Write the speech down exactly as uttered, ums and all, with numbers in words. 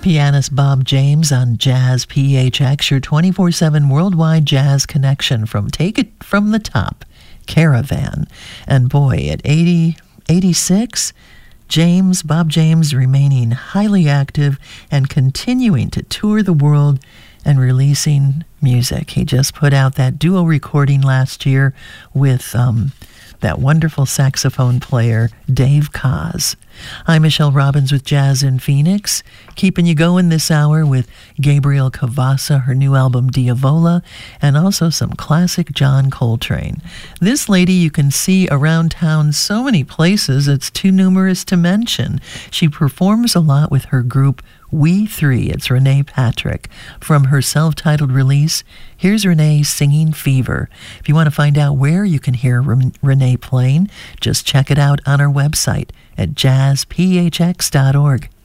Pianist Bob James on Jazz P H X, your twenty-four seven worldwide jazz connection from Take It From the Top, Caravan. And boy, at eighty, eighty-six, James, Bob James, remaining highly active and continuing to tour the world and releasing music. He just put out that duo recording last year with um, that wonderful saxophone player, Dave Koz. I'm Michelle Robbins with Jazz in Phoenix, keeping you going this hour with Gabrielle Cavassa, her new album Diavola, and also some classic John Coltrane. This lady you can see around town so many places, it's too numerous to mention. She performs a lot with her group We Three. It's Renee Patrick. From her self-titled release, here's Renee singing Fever. If you want to find out where you can hear Renee playing, just check it out on our website at jazz p h x dot org.